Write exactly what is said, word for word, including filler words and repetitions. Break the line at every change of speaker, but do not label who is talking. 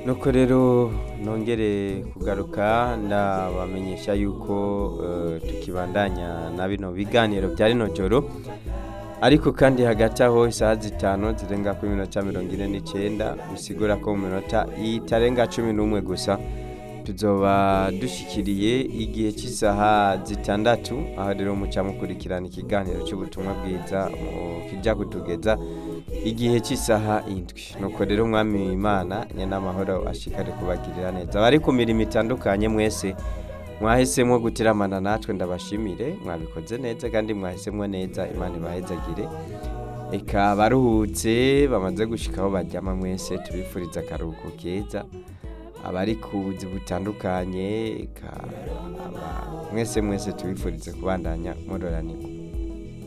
nuko rero nongere kugaruka ndabamenyesha yuko eh, tukibandanya na bino biganiro bya rino joro ariko kandi hagati aho isaha zitanu zirenga ku minota mirongo ine n'icyenda bisigura ko mu minota itarenga cumi n'umwe gusa tuzoba dushikiriye igihe cy'isaha zitandatu aho rero muca mukurikirana ikiganiro cy'ubutumwa bwiza mu kijya kutugeza igihe cy'isaha indwi nuko rero umwami Imana nyenamahoro ashikare kubagirira neza bari ku mirimo itandukanye mwese mwahisemo gutiramana natwe ndabashimire mwabikoze neza kandi mwahisemo neza Imana ibahezagire eka baruhutse bamaze gushikaho bajyama mwese tubifuriza akaruhuko keza abari ku buzi butandukanye eka aba- mwese mwese tubifurize kubandanya mororanirwa